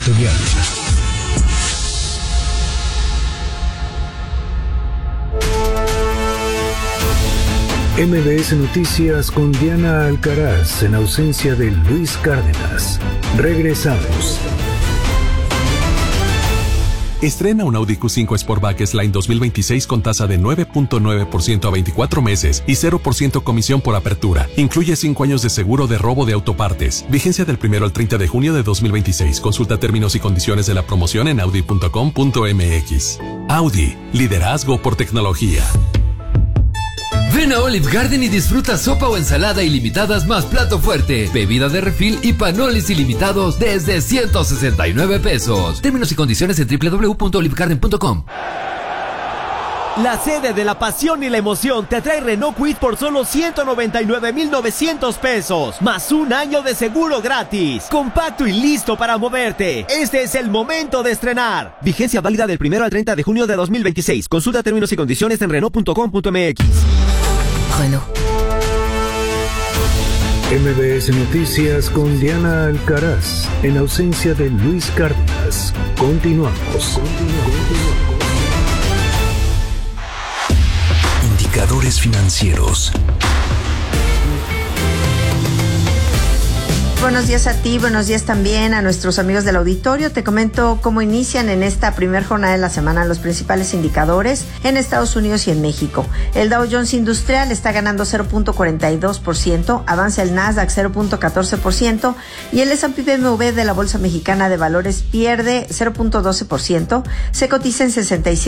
Editorial. MBS Noticias con Diana Alcaraz en ausencia de Luis Cárdenas. Regresamos. Estrena un Audi Q5 Sportback S-Line 2026 con tasa de 9.9% a 24 meses y 0% comisión por apertura. Incluye 5 años de seguro de robo de autopartes. Vigencia del 1 al 30 de junio de 2026. Consulta términos y condiciones de la promoción en audi.com.mx. Audi, liderazgo por tecnología. Ven a Olive Garden y disfruta sopa o ensalada ilimitadas más plato fuerte, bebida de refil y panolis ilimitados desde 169 pesos. Términos y condiciones en www.olivegarden.com. La sede de la pasión y la emoción te trae Renault Kwid por solo 199,900 pesos, más un año de seguro gratis. Compacto y listo para moverte. Este es el momento de estrenar. Vigencia válida del 1 al 30 de junio de 2026. Consulta términos y condiciones en Renault.com.mx. Renault. MBS Noticias con Diana Alcaraz en ausencia de Luis Cárdenas. Continuamos. Indicadores financieros. Buenos días a ti, buenos días también a nuestros amigos del auditorio. Te comento cómo inician en esta primera jornada de la semana los principales indicadores en Estados Unidos y en México. El Dow Jones Industrial está ganando 0.42%, avanza el Nasdaq 0.14% y el S&P BMW de la Bolsa Mexicana de Valores pierde 0.12%, se cotiza en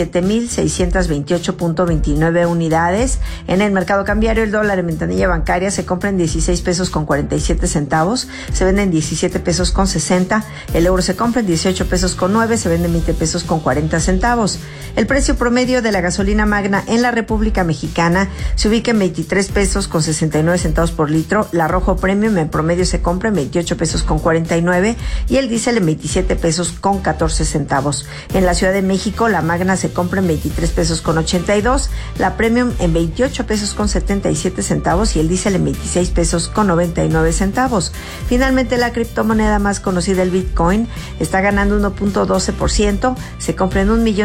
67,628.29 unidades. En el mercado cambiario, el dólar en ventanilla bancaria se compra en 16 pesos con 47 centavos. Se vende en 17 pesos con 60, el euro se compra en 18 pesos con 9, se vende en 20 pesos con 40 centavos. El precio promedio de la gasolina magna en la República Mexicana se ubica en 23 pesos con 69 centavos por litro, la Rojo Premium en promedio se compra en 28 pesos con 49 y el diésel en 27 pesos con 14 centavos. En la Ciudad de México, la magna se compra en 23 pesos con 82, la Premium en 28 pesos con 77 centavos y el diésel en 26 pesos con 99 centavos. Finalmente, la criptomoneda más conocida, el Bitcoin, está ganando 1.12%, se compra en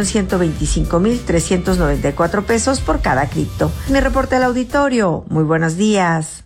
1,125,394 pesos por cada cripto. Mi reporte al auditorio. Muy buenos días.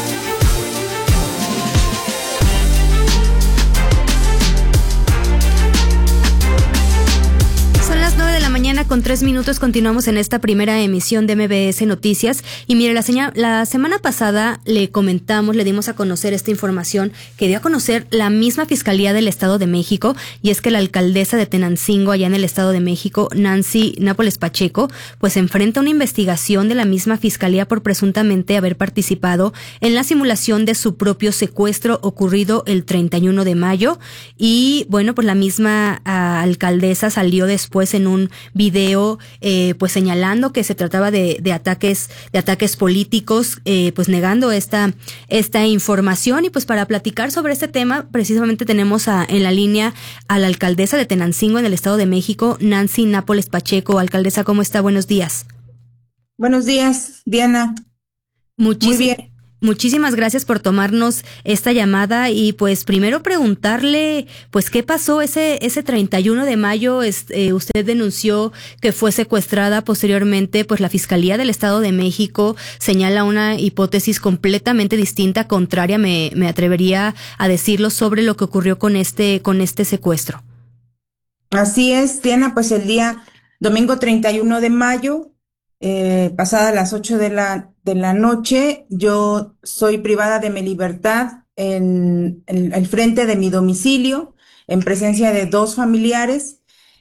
Con 3 minutos continuamos en esta primera emisión de MBS Noticias y mire, la semana pasada le dimos a conocer esta información que dio a conocer la misma Fiscalía del Estado de México, y es que la alcaldesa de Tenancingo allá en el Estado de México, Nancy Nápoles Pacheco, pues enfrenta una investigación de la misma Fiscalía por presuntamente haber participado en la simulación de su propio secuestro ocurrido el 31 de mayo y bueno, pues la misma alcaldesa salió después en un video pues señalando que se trataba de ataques políticos, pues negando esta información. Y pues para platicar sobre este tema precisamente tenemos en la línea a la alcaldesa de Tenancingo en el Estado de México, Nancy Nápoles Pacheco. Alcaldesa, ¿cómo está? Buenos días. Buenos días, Diana. Muy bien. Muchísimas gracias por tomarnos esta llamada y pues primero preguntarle pues qué pasó ese 31 de mayo. Usted denunció que fue secuestrada. Posteriormente pues la Fiscalía del Estado de México señala una hipótesis completamente distinta, contraria, me atrevería a decirlo, sobre lo que ocurrió con este secuestro. Así es, Diana, pues el día domingo 31 de mayo, pasada las 8 de la noche, yo soy privada de mi libertad en el frente de mi domicilio, en presencia de 2 familiares,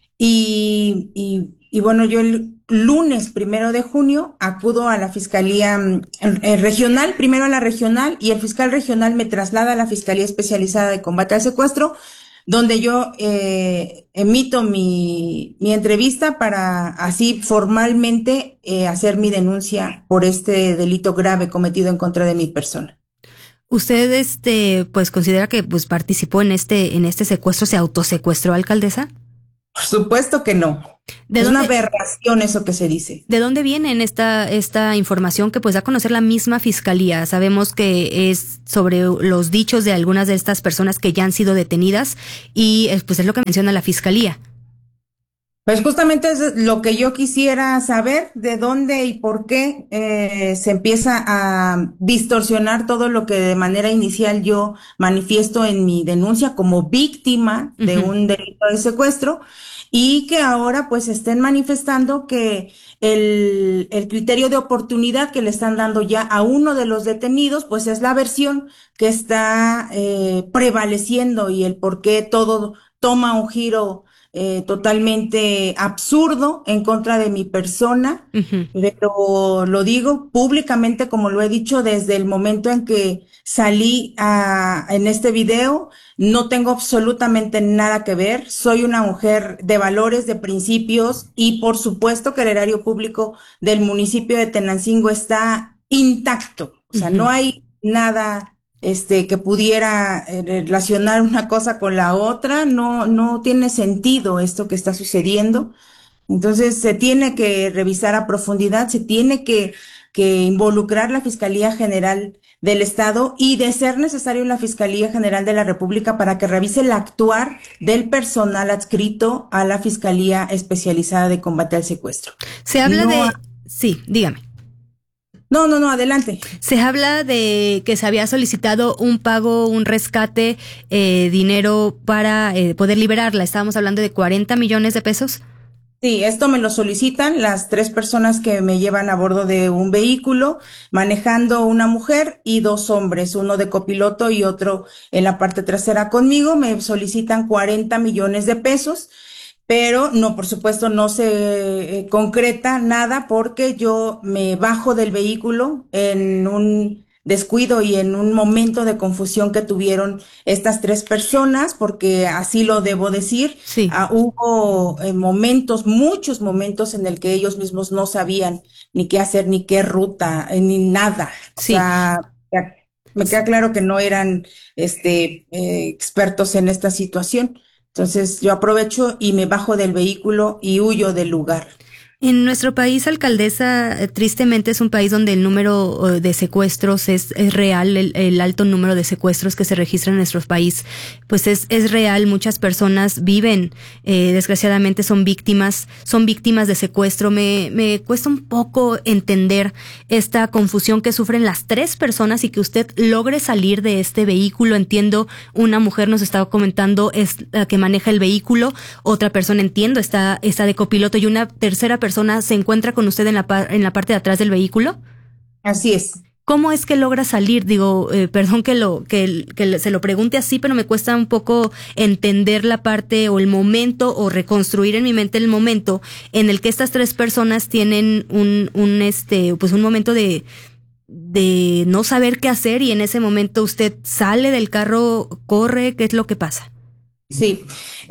y bueno, yo el lunes 1 de junio acudo a la Fiscalía Regional, primero a la Regional, y el fiscal regional me traslada a la Fiscalía Especializada de Combate al Secuestro, donde yo emito mi entrevista para así formalmente hacer mi denuncia por este delito grave cometido en contra de mi persona. ¿Usted pues considera que pues participó en este secuestro, se autosecuestró, alcaldesa? Por supuesto que no. Es una aberración eso que se dice. ¿De dónde viene esta información que pues da a conocer la misma fiscalía? Sabemos que es sobre los dichos de algunas de estas personas que ya han sido detenidas y pues es lo que menciona la fiscalía. Pues justamente es lo que yo quisiera saber, de dónde y por qué se empieza a distorsionar todo lo que de manera inicial yo manifiesto en mi denuncia como víctima de un delito de secuestro, y que ahora pues estén manifestando que el criterio de oportunidad que le están dando ya a uno de los detenidos pues es la versión que está prevaleciendo, y el por qué todo toma un giro totalmente absurdo en contra de mi persona. Pero lo digo públicamente, como lo he dicho desde el momento en que salí en este video. No tengo absolutamente nada que ver. Soy una mujer de valores, de principios, y por supuesto que el erario público del municipio de Tenancingo está intacto. O sea, no hay nada que pudiera relacionar una cosa con la otra. No tiene sentido esto que está sucediendo. Entonces se tiene que revisar a profundidad, se tiene que involucrar la Fiscalía General del Estado, y de ser necesario la Fiscalía General de la República, para que revise el actuar del personal adscrito a la Fiscalía Especializada de Combate al Secuestro. Se habla Sí, dígame. No, adelante. Se habla de que se había solicitado un pago, un rescate, dinero para poder liberarla. Estábamos hablando de 40 millones de pesos. Sí, esto me lo solicitan las 3 personas que me llevan a bordo de un vehículo, manejando una mujer y 2 hombres, uno de copiloto y otro en la parte trasera conmigo. Me solicitan 40 millones de pesos. Pero no, por supuesto, no se concreta nada, porque yo me bajo del vehículo en un descuido y en un momento de confusión que tuvieron estas 3 personas, porque así lo debo decir. Sí. Hubo momentos, muchos momentos en el que ellos mismos no sabían ni qué hacer, ni qué ruta, ni nada. Sí. O sea, me queda claro que no eran expertos en esta situación. Entonces yo aprovecho y me bajo del vehículo y huyo del lugar. En nuestro país, alcaldesa, tristemente es un país donde el número de secuestros es real, el alto número de secuestros que se registran en nuestro país, pues es real. Muchas personas viven, desgraciadamente son víctimas de secuestro. Me cuesta un poco entender esta confusión que sufren las 3 personas y que usted logre salir de este vehículo. Entiendo, una mujer nos estaba comentando es la que maneja el vehículo, otra persona, entiendo, está de copiloto, y una tercera persona se encuentra con usted en la parte de atrás del vehículo. Así es. ¿Cómo es que logra salir? Digo, perdón que se lo pregunte así, pero me cuesta un poco entender la parte o el momento, o reconstruir en mi mente el momento en el que estas 3 personas tienen un momento de no saber qué hacer, y en ese momento usted sale del carro, corre. ¿Qué es lo que pasa? Sí,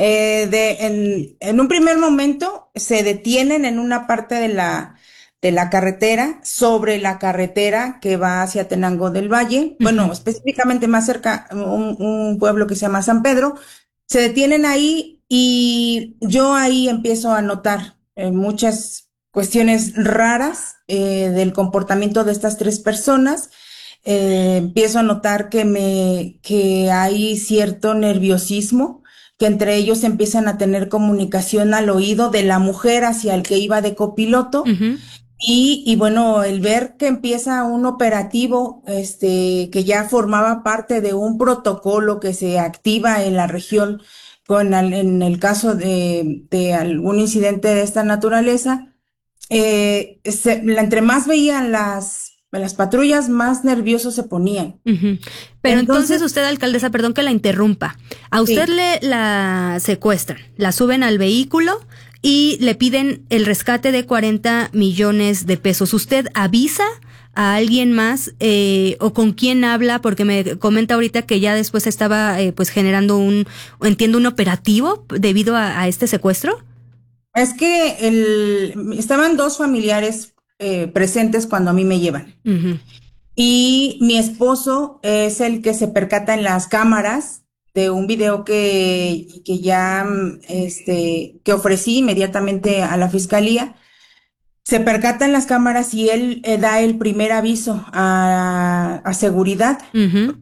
en un primer momento se detienen en una parte de la carretera, sobre la carretera que va hacia Tenango del Valle. Bueno, específicamente más cerca, un pueblo que se llama San Pedro. Se detienen ahí, y yo ahí empiezo a notar muchas cuestiones raras del comportamiento de estas 3 personas. Empiezo a notar que hay cierto nerviosismo, que entre ellos empiezan a tener comunicación al oído de la mujer hacia el que iba de copiloto. Y bueno, el ver que empieza un operativo que ya formaba parte de un protocolo que se activa en la región en el caso de algún incidente de esta naturaleza. Entre más veían las patrullas, más nerviosos se ponían. Pero entonces usted, alcaldesa, perdón que la interrumpa, a usted la secuestran, la suben al vehículo y le piden el rescate de 40 millones de pesos. ¿Usted avisa a alguien más o con quién habla? Porque me comenta ahorita que ya después estaba pues generando un operativo debido a este secuestro. Es que estaban 2 familiares presentes cuando a mí me llevan. Y mi esposo es el que se percata en las cámaras de un video que ya, que ofrecí inmediatamente a la fiscalía. Se percatan las cámaras y él da el primer aviso a seguridad Ujú,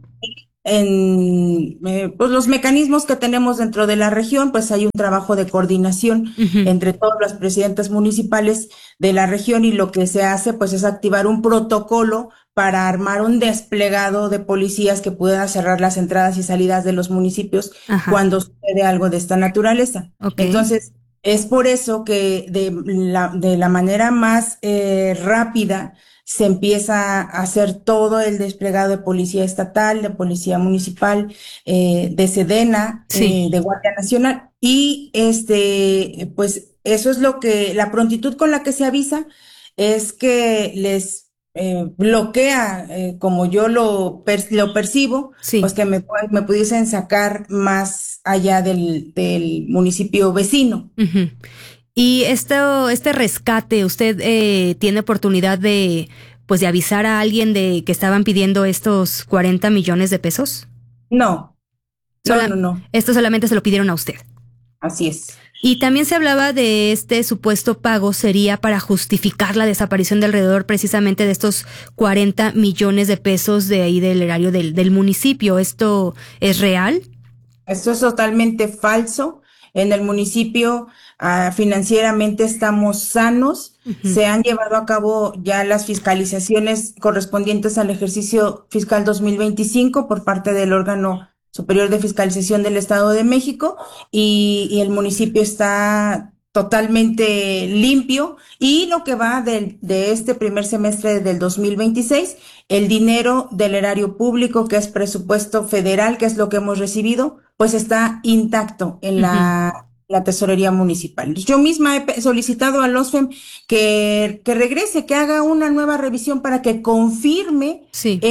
en pues los mecanismos que tenemos dentro de la región, pues hay un trabajo de coordinación ujú. entre todas las presidentas municipales de la región y lo que se hace pues es activar un protocolo para armar un desplegado de policías que puedan cerrar las entradas y salidas de los municipios Ajá, cuando sucede algo de esta naturaleza. ok. Entonces, es por eso que de la manera más rápida se empieza a hacer todo el desplegado de policía estatal, de policía municipal, de Sedena, Sí. de Guardia Nacional. Y pues eso es lo que, la prontitud con la que se avisa es que les bloquea, como yo lo percibo, pues Sí. que me pudiesen sacar más allá del municipio vecino. Ujú. Y este rescate, ¿usted tiene oportunidad de, pues, de avisar a alguien de que estaban pidiendo estos 40 millones de pesos? No, no, Sola- no, no, Esto solamente se lo pidieron a usted. así es. Y también se hablaba de este supuesto pago sería para justificar la desaparición de alrededor precisamente de estos 40 millones de pesos de ahí del erario del municipio. ¿Esto es real? Esto es totalmente falso. En el municipio, financieramente estamos sanos. Ujú, Se han llevado a cabo ya las fiscalizaciones correspondientes al ejercicio fiscal 2025 por parte del órgano superior de fiscalización del Estado de México y el municipio está totalmente limpio y lo que va de este primer semestre del 2026, el dinero del erario público, que es presupuesto federal, que es lo que hemos recibido, pues está intacto en ujú. la tesorería municipal. Yo misma he solicitado al OSFEM que regrese, que haga una nueva revisión para que confirme Sí.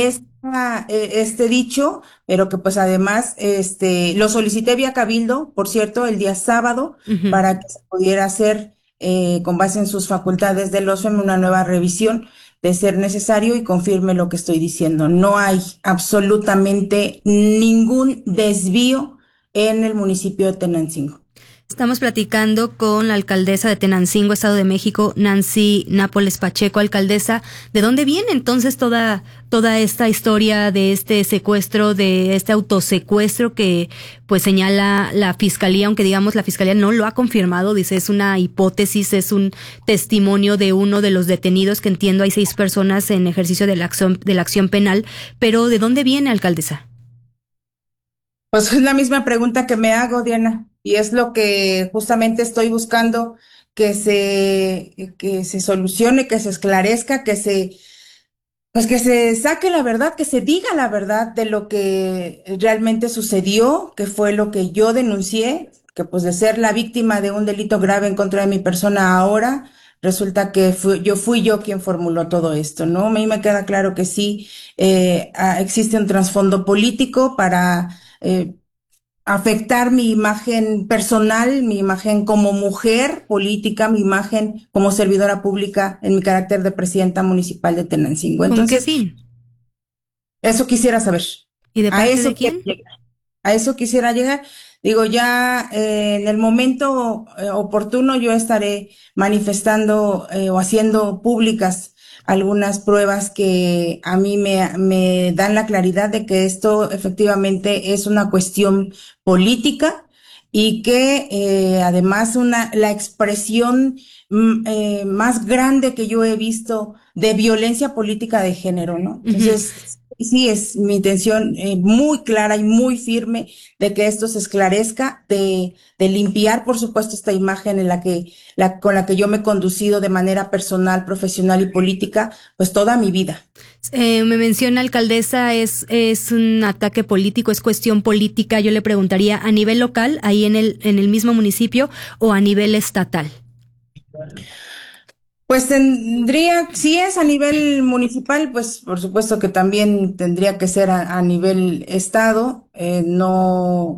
este dicho, pero que pues además lo solicité vía Cabildo, por cierto, el día sábado, Ujú. para que se pudiera hacer con base en sus facultades del OSFEM una nueva revisión de ser necesario y confirme lo que estoy diciendo. No hay absolutamente ningún desvío en el municipio de Tenancingo. Estamos platicando con la alcaldesa de Tenancingo, Estado de México, Nancy Nápoles Pacheco. Alcaldesa, ¿de dónde viene entonces toda esta historia de este secuestro, de este autosecuestro que pues señala la fiscalía, aunque digamos la fiscalía no lo ha confirmado, dice es una hipótesis, es un testimonio de uno de los detenidos, que entiendo hay 6 personas en ejercicio de la acción penal, pero ¿de dónde viene, alcaldesa? Pues es la misma pregunta que me hago, Diana, y es lo que justamente estoy buscando que se solucione, que se esclarezca, pues que se saque la verdad, que se diga la verdad de lo que realmente sucedió, que fue lo que yo denuncié, que pues de ser la víctima de un delito grave en contra de mi persona ahora, resulta que fui yo quien formuló todo esto, ¿no? A mí me queda claro que sí, existe un trasfondo político para afectar mi imagen personal, mi imagen como mujer política, mi imagen como servidora pública en mi carácter de presidenta municipal de Tenancingo. ¿Con qué Entonces, fin? eso quisiera saber. ¿Y de A parte de eso quiero quién? llegar. A eso quisiera llegar. Digo, ya en el momento oportuno yo estaré manifestando o haciendo públicas algunas pruebas que a mí me dan la claridad de que esto efectivamente es una cuestión política y que además la expresión más grande que yo he visto de violencia política de género, ¿no? Ujú. Entonces, sí, es mi intención muy clara y muy firme de que esto se esclarezca, de limpiar, por supuesto, esta imagen con la que yo me he conducido de manera personal, profesional y política, pues toda mi vida. Me menciona, alcaldesa, es un ataque político, es cuestión política. Yo le preguntaría, ¿a nivel local, ahí en el mismo municipio, o a nivel estatal? Pues si es a nivel municipal, pues por supuesto que también tendría que ser a nivel estado. No,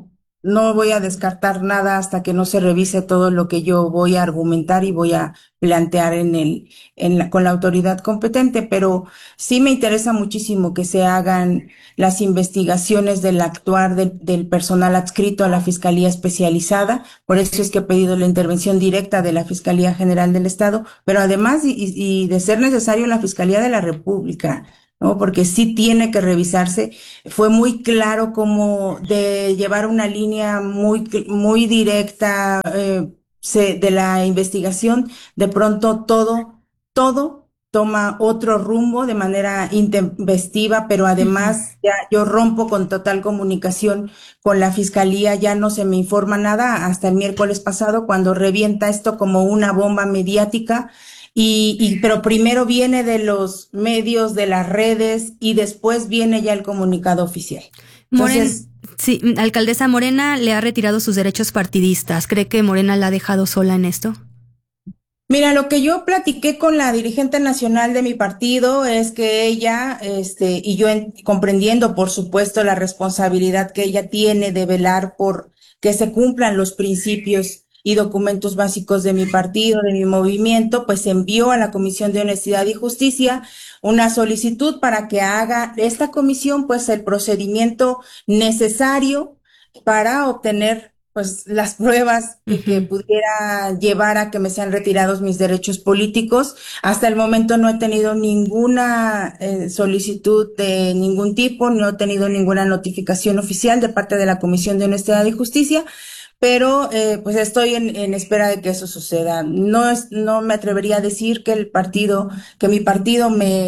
no voy a descartar nada hasta que no se revise todo lo que yo voy a argumentar y voy a plantear con la autoridad competente, pero sí me interesa muchísimo que se hagan las investigaciones del actuar del personal adscrito a la Fiscalía Especializada. Por eso es que he pedido la intervención directa de la Fiscalía General del Estado, pero además, y de ser necesario, la Fiscalía de la República, ¿no? Porque sí tiene que revisarse. Fue muy claro como de llevar una línea muy directa, de la investigación, de pronto todo toma otro rumbo de manera intempestiva, pero Ujú. además ya yo rompo con total comunicación con la Fiscalía, ya no se me informa nada hasta el miércoles pasado, cuando revienta esto como una bomba mediática. Pero primero viene de los medios, de las redes, y después viene ya el comunicado oficial. Entonces, Sí, alcaldesa, Morena le ha retirado sus derechos partidistas. ¿Cree que Morena la ha dejado sola en esto? mira, lo que yo platiqué con la dirigente nacional de mi partido es que ella, y yo comprendiendo, por supuesto, la responsabilidad que ella tiene de velar por que se cumplan los principios y documentos básicos de mi partido, de mi movimiento, pues envió a la Comisión de Honestidad y Justicia una solicitud para que haga esta comisión, pues, el procedimiento necesario para obtener, pues, las pruebas que Ujú. pudiera llevar a que me sean retirados mis derechos políticos. Hasta el momento no he tenido ninguna solicitud de ningún tipo, no he tenido ninguna notificación oficial de parte de la Comisión de Honestidad y Justicia, pero pues estoy en espera de que eso suceda. No me atrevería a decir que mi partido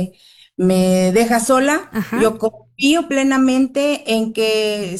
me deja sola. Ajá. Yo confío plenamente en que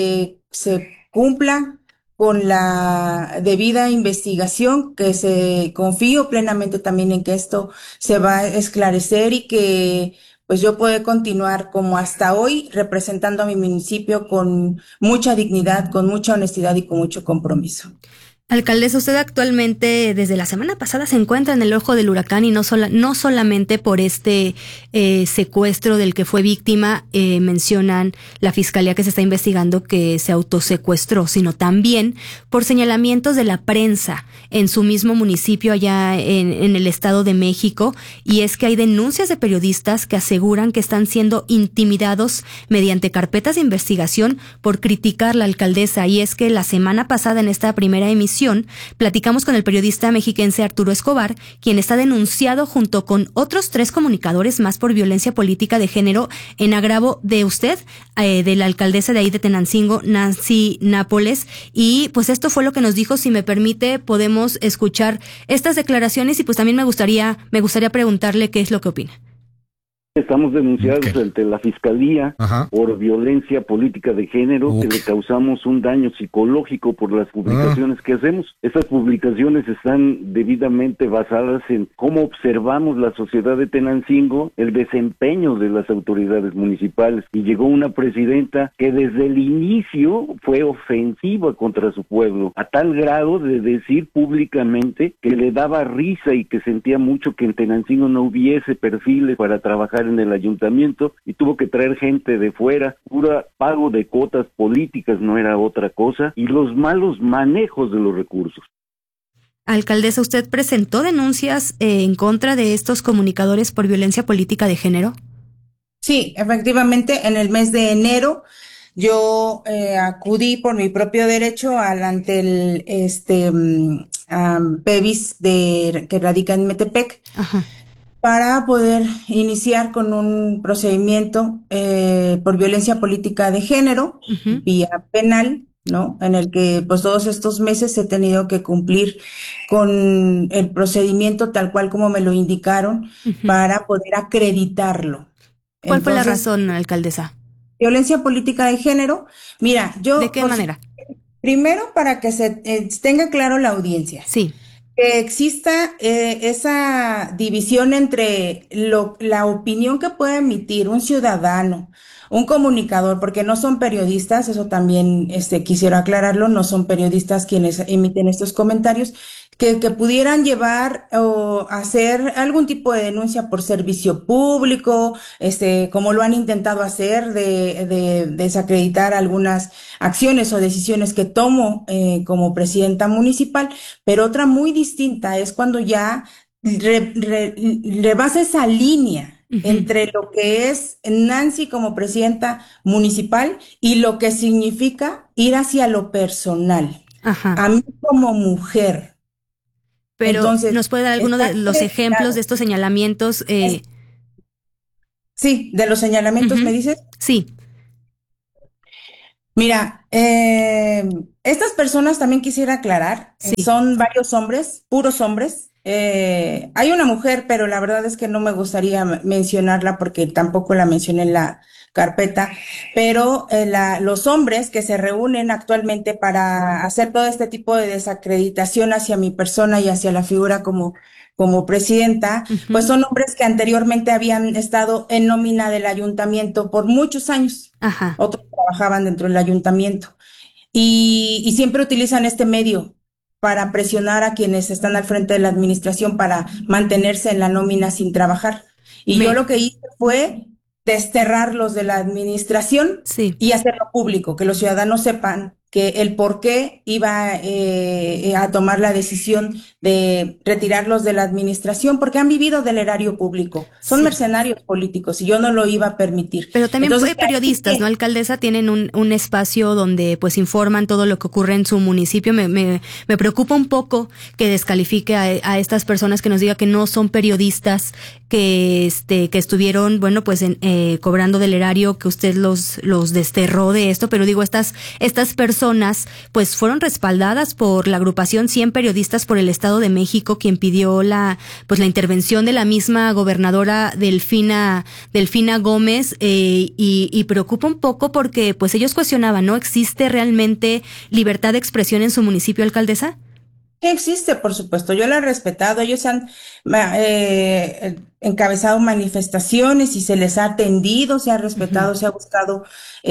se cumpla con la debida investigación, que se confío plenamente también en que esto se va a esclarecer y que pues yo puedo continuar como hasta hoy representando a mi municipio con mucha dignidad, con mucha honestidad y con mucho compromiso. Alcaldesa, usted actualmente desde la semana pasada se encuentra en el ojo del huracán y no solamente por este secuestro del que fue víctima, mencionan la fiscalía que se está investigando que se autosecuestró, sino también por señalamientos de la prensa en su mismo municipio allá en el Estado de México, y es que hay denuncias de periodistas que aseguran que están siendo intimidados mediante carpetas de investigación por criticar a la alcaldesa, y es que la semana pasada en esta primera emisión platicamos con el periodista mexiquense Arturo Escobar, quien está denunciado junto con otros 3 comunicadores más por violencia política de género en agravo de usted, de la alcaldesa de ahí de Tenancingo, Nancy Nápoles, y pues esto fue lo que nos dijo. Si me permite, podemos escuchar estas declaraciones y pues también me gustaría preguntarle qué es lo que opina. Estamos denunciados ante la Fiscalía por violencia política de género, que le causamos un daño psicológico por las publicaciones que hacemos. Estas publicaciones están debidamente basadas en cómo observamos la sociedad de Tenancingo, el desempeño de las autoridades municipales. Y llegó una presidenta que desde el inicio fue ofensiva contra su pueblo, a tal grado de decir públicamente que le daba risa y que sentía mucho que en Tenancingo no hubiese perfiles para trabajar en el ayuntamiento, y tuvo que traer gente de fuera. Pura pago de cuotas políticas, no era otra cosa, y los malos manejos de los recursos. Alcaldesa, ¿usted presentó denuncias en contra de estos comunicadores por violencia política de género? Sí, efectivamente, en el mes de enero yo acudí por mi propio derecho ante el PEVIS que radica en Metepec. Ajá. Para poder iniciar con un procedimiento por violencia política de género, Uh-huh. vía penal, ¿no? En el que pues todos estos meses he tenido que cumplir con el procedimiento tal cual como me lo indicaron, Uh-huh. para poder acreditarlo. ¿Cuál fue la Entonces, razón, alcaldesa? violencia política de género, mira, ¿De qué manera? Primero, para que se tenga claro la audiencia. Sí. Que exista esa división entre la opinión que puede emitir un ciudadano un comunicador, porque no son periodistas, eso también quisiera aclararlo, no son periodistas quienes emiten estos comentarios, que pudieran llevar o hacer algún tipo de denuncia por servicio público, como lo han intentado hacer, de desacreditar algunas acciones o decisiones que tomo como presidenta municipal, pero otra muy distinta es cuando ya rebasa esa línea entre lo que es Nancy como presidenta municipal y lo que significa ir hacia lo personal. Ajá. A mí como mujer. Pero, entonces, ¿nos puede dar alguno de los ejemplos de estos señalamientos? Sí, de los señalamientos, ¿me dices? Sí. Mira, estas personas también quisiera aclarar, son varios hombres, puros hombres. Hay una mujer, pero la verdad es que no me gustaría mencionarla porque tampoco la mencioné en la carpeta, pero los hombres que se reúnen actualmente para hacer todo este tipo de desacreditación hacia mi persona y hacia la figura como presidenta, pues son hombres que anteriormente habían estado en nómina del ayuntamiento por muchos años. Ajá. Otros trabajaban dentro del ayuntamiento y siempre utilizan este medio para presionar a quienes están al frente de la administración para mantenerse en la nómina sin trabajar. Y yo lo que hice fue desterrarlos de la administración y hacerlo público, que los ciudadanos sepan que el por qué iba a tomar la decisión de retirarlos de la administración, porque han vivido del erario público. Son mercenarios políticos y yo no lo iba a permitir. Pero también periodistas, ¿no, alcaldesa? Tienen un espacio donde pues informan todo lo que ocurre en su municipio. Me preocupa un poco que descalifique a estas personas, que nos diga que no son periodistas, que estuvieron, bueno, pues cobrando del erario, que usted los desterró de esto, pero digo, estas personas pues fueron respaldadas por la agrupación 100 Periodistas por el Estado de México, quien pidió la intervención de la misma gobernadora Delfina Gómez, y preocupa un poco porque pues ellos cuestionaban, ¿no? ¿Existe realmente libertad de expresión en su municipio, alcaldesa? Existe, por supuesto, yo la he respetado, ellos han encabezado manifestaciones y se les ha atendido, se ha respetado, se ha buscado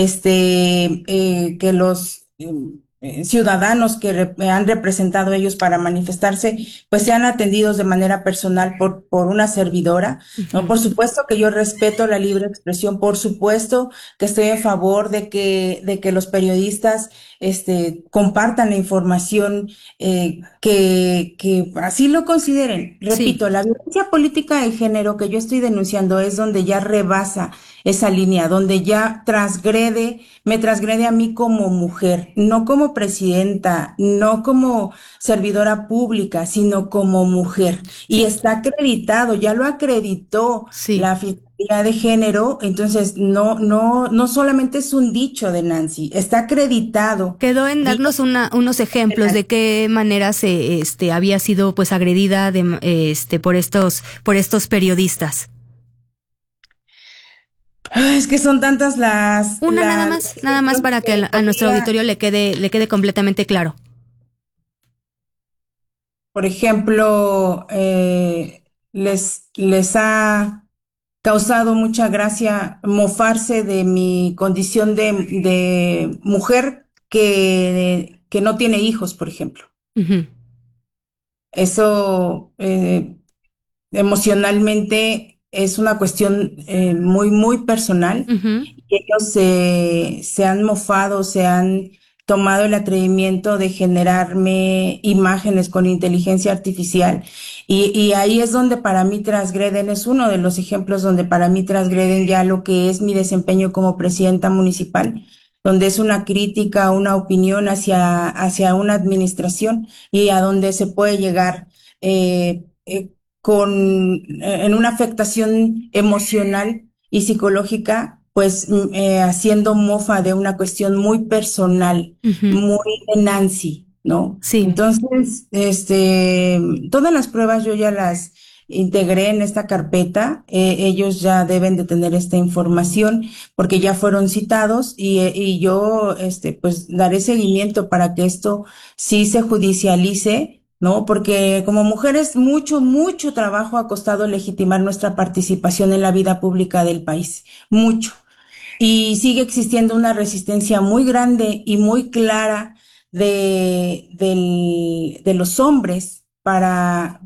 que los ciudadanos que han representado ellos para manifestarse, pues sean atendidos de manera personal por una servidora, ¿no? Por supuesto que yo respeto la libre expresión, por supuesto que estoy a favor de que los periodistas compartan la información que así lo consideren. Repito, la violencia política de género que yo estoy denunciando es donde ya rebasa esa línea, donde ya me transgrede a mí como mujer, no como presidenta, no como servidora pública, sino como mujer. Y está acreditado, ya lo acreditó la Fiscalía de Género, entonces no solamente es un dicho de Nancy, está acreditado. Quedó en darnos unos ejemplos de qué manera se había sido pues agredida por estos periodistas. Es que son tantas nada más para que a nuestro auditorio le quede completamente claro. Por ejemplo, les ha causado mucha gracia mofarse de mi condición de mujer que no tiene hijos, por ejemplo. Uh-huh. Eso emocionalmente es una cuestión muy, muy personal. Uh-huh. Y ellos se han mofado, se han tomado el atrevimiento de generarme imágenes con inteligencia artificial. Y ahí es donde para mí transgreden, es uno de los ejemplos donde para mí transgreden ya lo que es mi desempeño como presidenta municipal, donde es una crítica, una opinión hacia una administración y a donde se puede llegar en una afectación emocional y psicológica, pues haciendo mofa de una cuestión muy personal, uh-huh, muy de Nancy, ¿no? Sí. Entonces, todas las pruebas yo ya las integré en esta carpeta, ellos ya deben de tener esta información porque ya fueron citados y yo, pues daré seguimiento para que esto sí se judicialice, ¿no? Porque como mujeres mucho, mucho trabajo ha costado legitimar nuestra participación en la vida pública del país, mucho. y sigue existiendo una resistencia muy grande y muy clara de los hombres para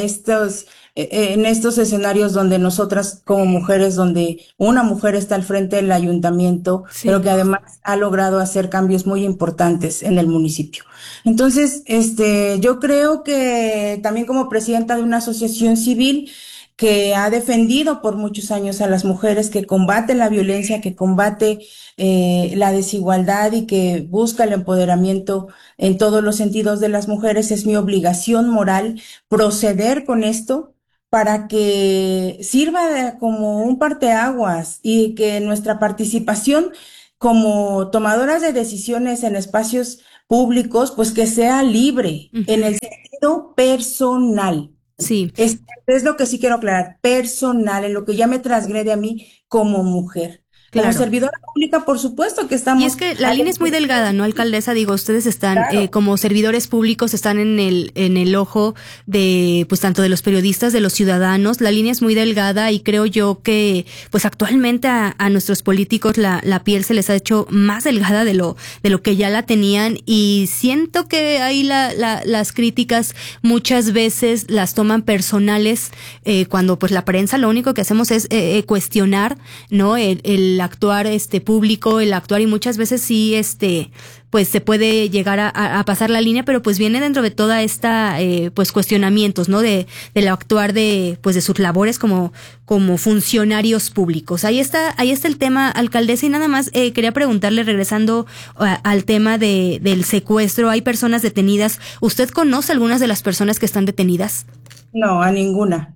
en estos escenarios donde nosotras como mujeres, donde una mujer está al frente del ayuntamiento, sí, pero que además ha logrado hacer cambios muy importantes en el municipio. Entonces, yo creo que también como presidenta de una asociación civil que ha defendido por muchos años a las mujeres, que combate la violencia, que combate la desigualdad y que busca el empoderamiento en todos los sentidos de las mujeres, es mi obligación moral proceder con esto para que sirva como un parteaguas y que nuestra participación como tomadoras de decisiones en espacios públicos, pues que sea libre en el sentido personal. Sí. Es lo que sí quiero aclarar, personal, en lo que ya me transgrede a mí como mujer. Claro. Como servidora pública, por supuesto que estamos... Y es que la línea es muy delgada, ¿no, alcaldesa? Digo, ustedes están, claro, como servidores públicos, están en el ojo de, pues, tanto de los periodistas, de los ciudadanos. La línea es muy delgada y creo yo que, pues, actualmente a nuestros políticos la piel se les ha hecho más delgada de lo que ya la tenían, y siento que ahí las críticas muchas veces las toman personales, cuando, pues, la prensa lo único que hacemos es cuestionar, ¿no? El actuar público, el actuar, y muchas veces sí pues se puede llegar a pasar la línea, pero pues viene dentro de toda esta pues cuestionamientos, ¿no? del actuar de sus labores como funcionarios públicos. Ahí está el tema, alcaldesa, y nada más quería preguntarle, regresando al tema del secuestro. Hay personas detenidas. ¿Usted conoce algunas de las personas que están detenidas? No, a ninguna.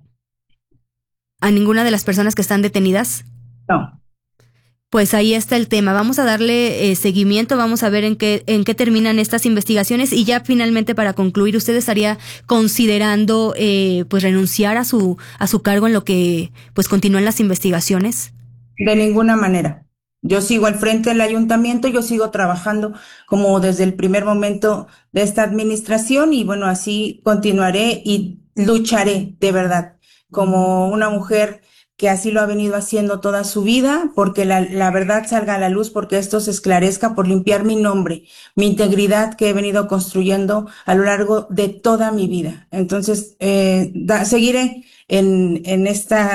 ¿A ninguna de las personas que están detenidas? No. Pues ahí está el tema. Vamos a darle seguimiento, vamos a ver en qué terminan estas investigaciones, y ya finalmente, para concluir, ¿usted estaría considerando pues renunciar a su cargo en lo que pues continúan las investigaciones? De ninguna manera. Yo sigo al frente del ayuntamiento, yo sigo trabajando como desde el primer momento de esta administración, y bueno, así continuaré y lucharé de verdad como una mujer que así lo ha venido haciendo toda su vida, porque la verdad salga a la luz, porque esto se esclarezca, por limpiar mi nombre, mi integridad que he venido construyendo a lo largo de toda mi vida. Entonces, seguiré en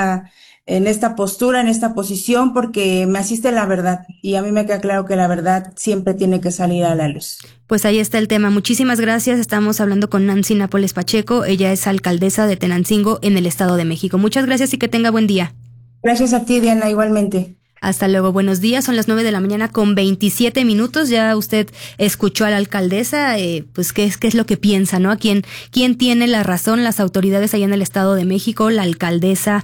esta postura, en esta posición, porque me asiste la verdad, y a mí me queda claro que la verdad siempre tiene que salir a la luz. Pues ahí está el tema. Muchísimas gracias. Estamos hablando con Nancy Nápoles Pacheco. Ella es alcaldesa de Tenancingo en el Estado de México. Muchas gracias y que tenga buen día. Gracias a ti, Diana, igualmente. Hasta luego, buenos días, son las 9:27 a.m. Ya usted escuchó a la alcaldesa, pues qué es lo que piensa, ¿no? ¿Quién tiene la razón? Las autoridades allá en el Estado de México, la alcaldesa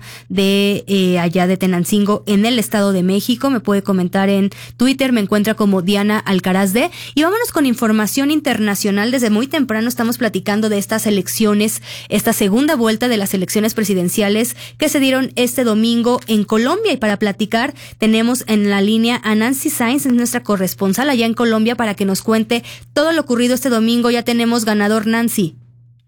de allá de Tenancingo en el Estado de México. Me puede comentar en Twitter, me encuentra como Diana Alcaraz D. Y vámonos con información internacional. Desde muy temprano estamos platicando de estas elecciones, esta segunda vuelta de las elecciones presidenciales que se dieron este domingo en Colombia, y para platicar tenemos en la línea a Nancy Sáenz, nuestra corresponsal allá en Colombia, para que nos cuente todo lo ocurrido este domingo. Ya tenemos ganador, Nancy.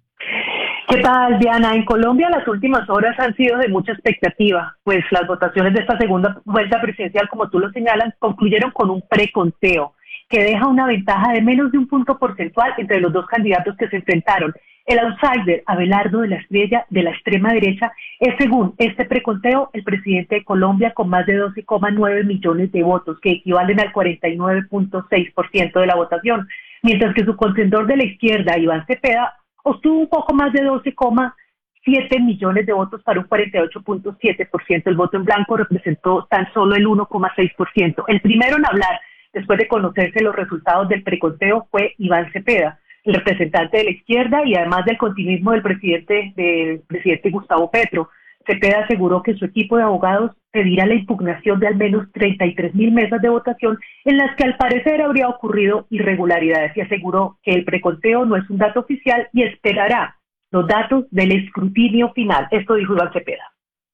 ¿Qué tal, Diana? En Colombia las últimas horas han sido de mucha expectativa, pues las votaciones de esta segunda vuelta presidencial, como tú lo señalas, concluyeron con un preconteo que deja una ventaja de menos de un punto porcentual entre los dos candidatos que se enfrentaron. El outsider, Abelardo de la Estrella, de la extrema derecha, es, según este preconteo, el presidente de Colombia con más de 12,9 millones de votos, que equivalen al 49,6% de la votación, mientras que su contendor de la izquierda, Iván Cepeda, obtuvo un poco más de 12,7 millones de votos para un 48,7%. El voto en blanco representó tan solo el 1,6%. El primero en hablar, después de conocerse los resultados del preconteo, fue Iván Cepeda, el representante de la izquierda y además del continuismo del presidente Gustavo Petro. Cepeda aseguró que su equipo de abogados pedirá la impugnación de al menos 33,000 mesas de votación en las que al parecer habría ocurrido irregularidades, y aseguró que el preconteo no es un dato oficial y esperará los datos del escrutinio final. Esto dijo Iván Cepeda.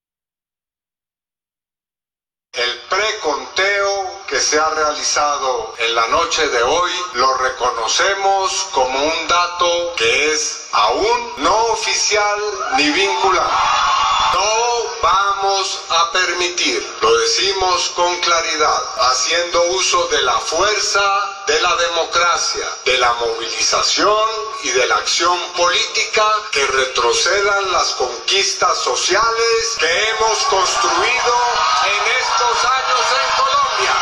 El preconteo que se ha realizado en la noche de hoy lo reconocemos como un dato que es aún no oficial ni vinculante. No vamos vamos a permitir, lo decimos con claridad, haciendo uso de la fuerza, de la democracia, de la movilización y de la acción política, que retrocedan las conquistas sociales que hemos construido en estos años en Colombia.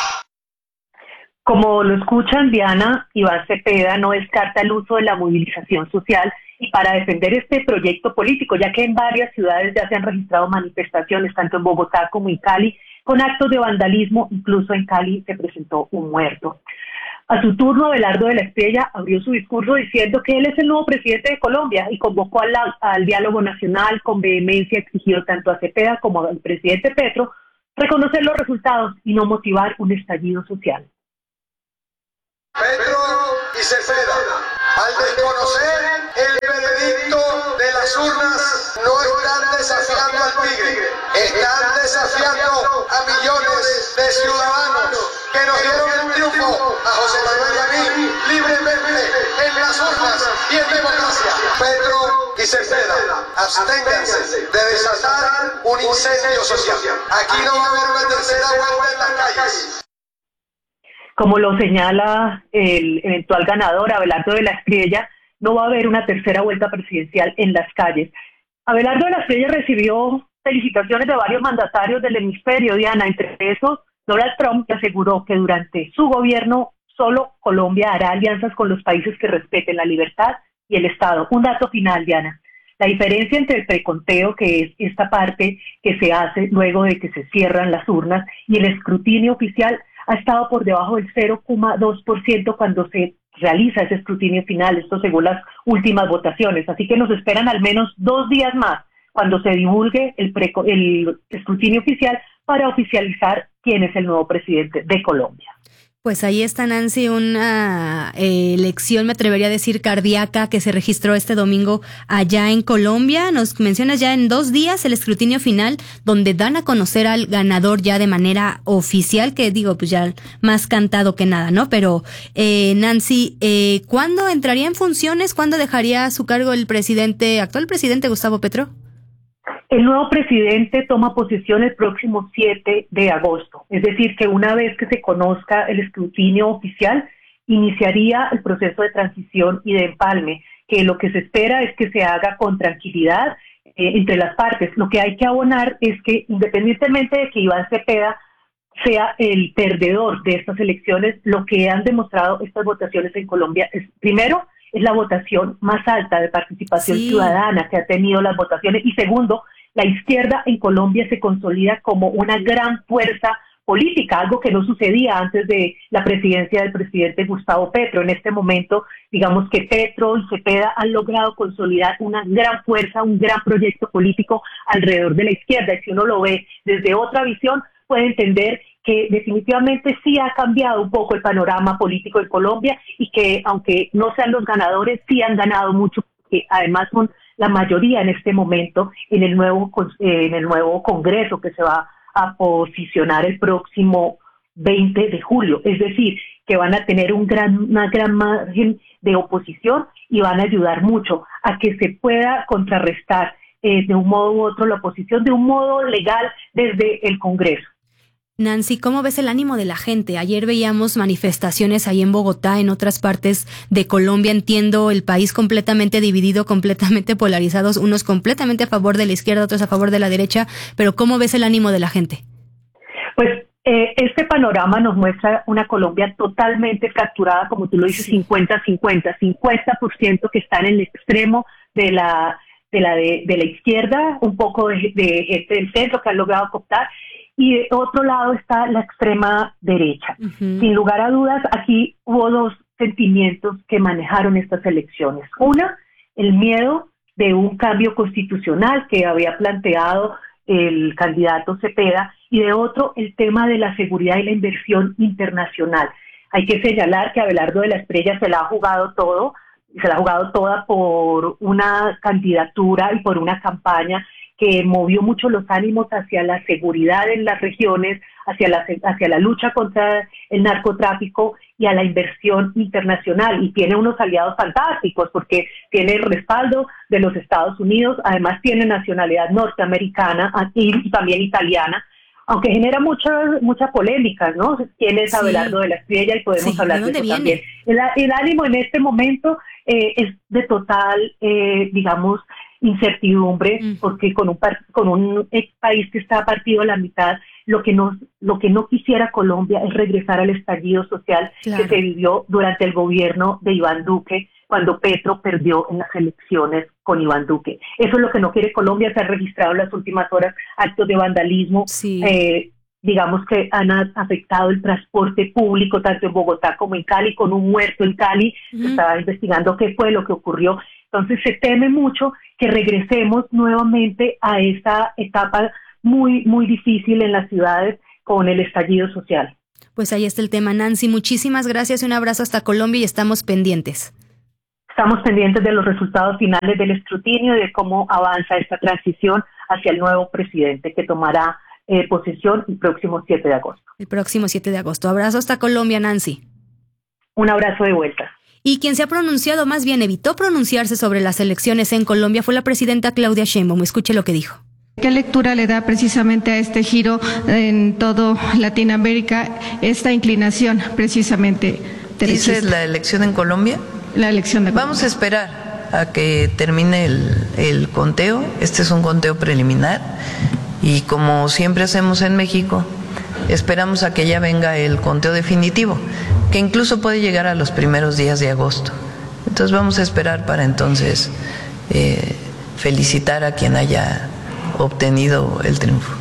Como lo escuchan, Diana, Iván Cepeda no descarta el uso de la movilización social y para defender este proyecto político, ya que en varias ciudades ya se han registrado manifestaciones, tanto en Bogotá como en Cali, con actos de vandalismo. Incluso en Cali se presentó un muerto. A su turno, Abelardo de la Espriella abrió su discurso diciendo que él es el nuevo presidente de Colombia y convocó al diálogo nacional. Con vehemencia exigió tanto a Cepeda como al presidente Petro reconocer los resultados y no motivar un estallido social. Petro y Cepeda, al desconocer el veredicto de las urnas, no están desafiando al tigre, están desafiando a millones de ciudadanos que nos dieron el triunfo a José Manuel y a mí libremente en las urnas y en democracia. Petro y Cepeda, absténganse de desatar un incendio social. Aquí no va a haber una tercera vuelta en las calles. Como lo señala el eventual ganador, Abelardo de la Espriella, no va a haber una tercera vuelta presidencial en las calles. Abelardo de la Espriella recibió felicitaciones de varios mandatarios del hemisferio, Diana, entre esos Donald Trump, que aseguró que durante su gobierno solo Colombia hará alianzas con los países que respeten la libertad y el Estado. Un dato final, Diana. La diferencia entre el preconteo, que es esta parte que se hace luego de que se cierran las urnas, y el escrutinio oficial ha estado por debajo del 0,2% cuando se realiza ese escrutinio final, esto según las últimas votaciones. Así que nos esperan al menos 2 días más cuando se divulgue el escrutinio oficial para oficializar quién es el nuevo presidente de Colombia. Pues ahí está, Nancy, una elección, me atrevería a decir, cardíaca, que se registró este domingo allá en Colombia. Nos mencionas ya en 2 días el escrutinio final, donde dan a conocer al ganador ya de manera oficial, que digo, pues ya más cantado que nada, ¿no? Pero, Nancy, ¿cuándo entraría en funciones? ¿Cuándo dejaría su cargo el actual presidente Gustavo Petro? El nuevo presidente toma posesión el próximo 7 de agosto, es decir, que una vez que se conozca el escrutinio oficial, iniciaría el proceso de transición y de empalme, que lo que se espera es que se haga con tranquilidad entre las partes. Lo que hay que abonar es que, independientemente de que Iván Cepeda sea el perdedor de estas elecciones, lo que han demostrado estas votaciones en Colombia es, primero, es la votación más alta de participación ciudadana que ha tenido las votaciones, y segundo, la izquierda en Colombia se consolida como una gran fuerza política, algo que no sucedía antes de la presidencia del presidente Gustavo Petro. En este momento, digamos que Petro y Cepeda han logrado consolidar una gran fuerza, un gran proyecto político alrededor de la izquierda, y si uno lo ve desde otra visión, puede entender que definitivamente sí ha cambiado un poco el panorama político en Colombia, y que aunque no sean los ganadores, sí han ganado mucho, porque además son la mayoría en este momento en el nuevo Congreso que se va a posicionar el próximo 20 de julio. Es decir, que van a tener una gran margen de oposición y van a ayudar mucho a que se pueda contrarrestar de un modo u otro la oposición, de un modo legal desde el Congreso. Nancy, ¿cómo ves el ánimo de la gente? Ayer veíamos manifestaciones ahí en Bogotá, en otras partes de Colombia. Entiendo el país completamente dividido, completamente polarizados, unos completamente a favor de la izquierda, otros a favor de la derecha, pero ¿cómo ves el ánimo de la gente? Pues este panorama nos muestra una Colombia totalmente fracturada, como tú lo dices, 50-50, 50% que están en el extremo de la izquierda, un poco del centro que han logrado cooptar, y de otro lado está la extrema derecha. Uh-huh. Sin lugar a dudas, aquí hubo 2 sentimientos que manejaron estas elecciones. Una, el miedo de un cambio constitucional que había planteado el candidato Cepeda, y de otro, el tema de la seguridad y la inversión internacional. Hay que señalar que Abelardo de la Espriella se la ha jugado toda por una candidatura y por una campaña que movió mucho los ánimos hacia la seguridad en las regiones, hacia la lucha contra el narcotráfico y a la inversión internacional, y tiene unos aliados fantásticos porque tiene el respaldo de los Estados Unidos, además tiene nacionalidad norteamericana y también italiana, aunque genera mucha polémica, ¿no? ¿Quién es Abelardo de la Estrella? Y podemos hablar de eso también. El ánimo en este momento es de total, digamos, incertidumbre, porque con un país que está partido a la mitad, lo que no quisiera Colombia es regresar al estallido social que se vivió durante el gobierno de Iván Duque, cuando Petro perdió en las elecciones con Iván Duque. Eso es lo que no quiere Colombia. Se han registrado en las últimas horas actos de vandalismo, digamos que han afectado el transporte público tanto en Bogotá como en Cali, con un muerto en Cali. Se estaba investigando qué fue lo que ocurrió. Entonces se teme mucho que regresemos nuevamente a esa etapa muy, muy difícil en las ciudades con el estallido social. Pues ahí está el tema, Nancy. Muchísimas gracias, un abrazo hasta Colombia y estamos pendientes. Estamos pendientes de los resultados finales del escrutinio y de cómo avanza esta transición hacia el nuevo presidente que tomará posesión el próximo 7 de agosto. El próximo 7 de agosto. Abrazo hasta Colombia, Nancy. Un abrazo de vuelta. Y quien se ha pronunciado, más bien evitó pronunciarse sobre las elecciones en Colombia, fue la presidenta Claudia Sheinbaum. Escuche lo que dijo. ¿Qué lectura le da precisamente a este giro en todo Latinoamérica, esta inclinación precisamente derechista? ¿Dices la elección en Colombia? La elección de Colombia. Vamos a esperar a que termine el conteo. Este es un conteo preliminar y como siempre hacemos en México, esperamos a que ya venga el conteo definitivo, que incluso puede llegar a los primeros días de agosto. Entonces vamos a esperar para entonces felicitar a quien haya obtenido el triunfo.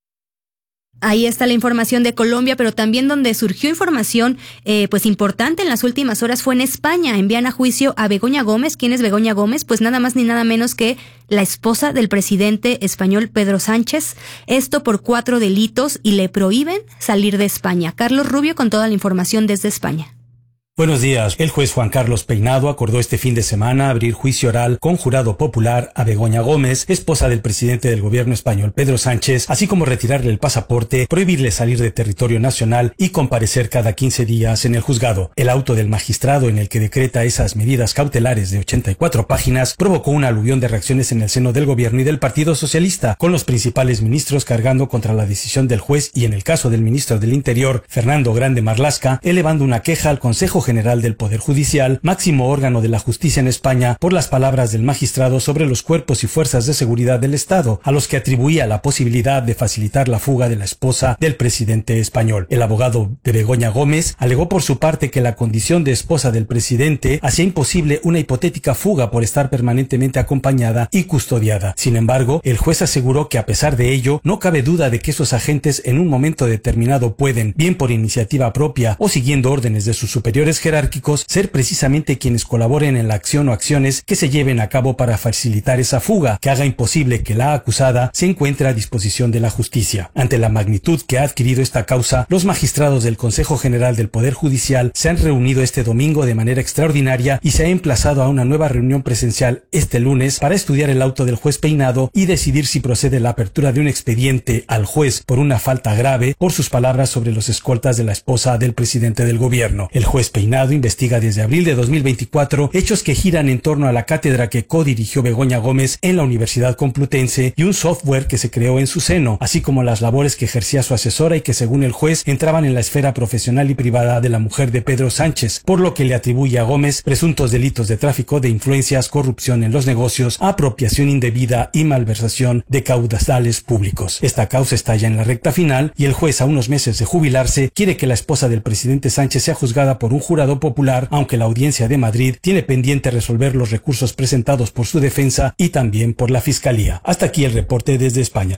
Ahí está la información de Colombia, pero también donde surgió información pues importante en las últimas horas fue en España. Envían a juicio a Begoña Gómez. ¿Quién es Begoña Gómez? Pues nada más ni nada menos que la esposa del presidente español Pedro Sánchez. Esto por 4 delitos y le prohíben salir de España. Carlos Rubio con toda la información desde España. Buenos días. El juez Juan Carlos Peinado acordó este fin de semana abrir juicio oral con jurado popular a Begoña Gómez, esposa del presidente del gobierno español Pedro Sánchez, así como retirarle el pasaporte, prohibirle salir de territorio nacional y comparecer cada 15 días en el juzgado. El auto del magistrado en el que decreta esas medidas cautelares de 84 páginas provocó un aluvión de reacciones en el seno del gobierno y del Partido Socialista, con los principales ministros cargando contra la decisión del juez y, en el caso del ministro del Interior, Fernando Grande Marlaska, elevando una queja al Consejo General del Poder Judicial, máximo órgano de la justicia en España, por las palabras del magistrado sobre los cuerpos y fuerzas de seguridad del Estado, a los que atribuía la posibilidad de facilitar la fuga de la esposa del presidente español. El abogado de Begoña Gómez alegó por su parte que la condición de esposa del presidente hacía imposible una hipotética fuga por estar permanentemente acompañada y custodiada. Sin embargo, el juez aseguró que a pesar de ello, no cabe duda de que esos agentes en un momento determinado pueden, bien por iniciativa propia o siguiendo órdenes de sus superiores jerárquicos, ser precisamente quienes colaboren en la acción o acciones que se lleven a cabo para facilitar esa fuga, que haga imposible que la acusada se encuentre a disposición de la justicia. Ante la magnitud que ha adquirido esta causa, los magistrados del Consejo General del Poder Judicial se han reunido este domingo de manera extraordinaria y se ha emplazado a una nueva reunión presencial este lunes para estudiar el auto del juez Peinado y decidir si procede la apertura de un expediente al juez por una falta grave por sus palabras sobre los escoltas de la esposa del presidente del gobierno. El juez Peinado investiga desde abril de 2024 hechos que giran en torno a la cátedra que codirigió Begoña Gómez en la Universidad Complutense y un software que se creó en su seno, así como las labores que ejercía su asesora y que, según el juez, entraban en la esfera profesional y privada de la mujer de Pedro Sánchez, por lo que le atribuye a Gómez presuntos delitos de tráfico de influencias, corrupción en los negocios, apropiación indebida y malversación de caudales públicos. Esta causa está ya en la recta final y el juez, a unos meses de jubilarse, quiere que la esposa del presidente Sánchez sea juzgada por un jurado popular, aunque la Audiencia de Madrid tiene pendiente resolver los recursos presentados por su defensa y también por la Fiscalía. Hasta aquí el reporte desde España.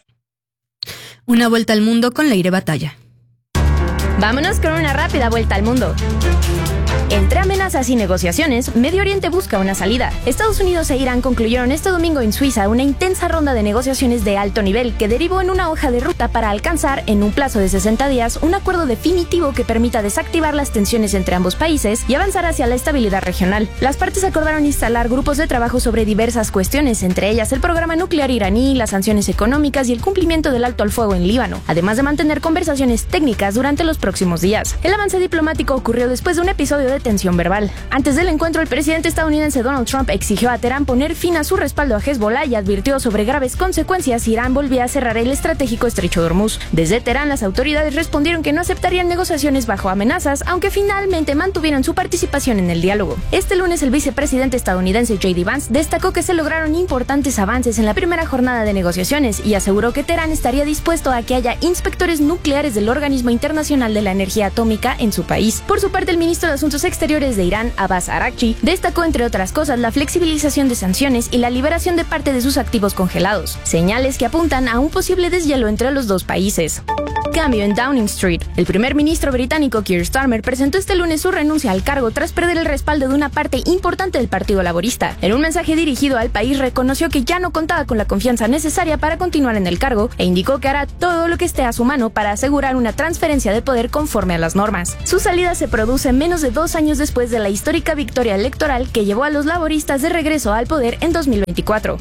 Una vuelta al mundo con Leire Batalla. Vámonos con una rápida vuelta al mundo. Entre amenazas y negociaciones, Medio Oriente busca una salida. Estados Unidos e Irán concluyeron este domingo en Suiza una intensa ronda de negociaciones de alto nivel que derivó en una hoja de ruta para alcanzar, en un plazo de 60 días, un acuerdo definitivo que permita desactivar las tensiones entre ambos países y avanzar hacia la estabilidad regional. Las partes acordaron instalar grupos de trabajo sobre diversas cuestiones, entre ellas el programa nuclear iraní, las sanciones económicas y el cumplimiento del alto al fuego en Líbano, además de mantener conversaciones técnicas durante los próximos días. El avance diplomático ocurrió después de un episodio de tensión verbal. Antes del encuentro, el presidente estadounidense Donald Trump exigió a Teherán poner fin a su respaldo a Hezbollah y advirtió sobre graves consecuencias si Irán volvía a cerrar el estratégico estrecho de Hormuz. Desde Teherán, las autoridades respondieron que no aceptarían negociaciones bajo amenazas, aunque finalmente mantuvieron su participación en el diálogo. Este lunes, el vicepresidente estadounidense J.D. Vance destacó que se lograron importantes avances en la primera jornada de negociaciones y aseguró que Teherán estaría dispuesto a que haya inspectores nucleares del Organismo Internacional de la Energía Atómica en su país. Por su parte, el ministro de Asuntos Exteriores de Irán, Abbas Araghchi, destacó entre otras cosas la flexibilización de sanciones y la liberación de parte de sus activos congelados, señales que apuntan a un posible deshielo entre los dos países. Cambio en Downing Street. El primer ministro británico Keir Starmer presentó este lunes su renuncia al cargo tras perder el respaldo de una parte importante del Partido Laborista. En un mensaje dirigido al país, reconoció que ya no contaba con la confianza necesaria para continuar en el cargo e indicó que hará todo lo que esté a su mano para asegurar una transferencia de poder conforme a las normas. Su salida se produce menos de 2 años después de la histórica victoria electoral que llevó a los laboristas de regreso al poder en 2024.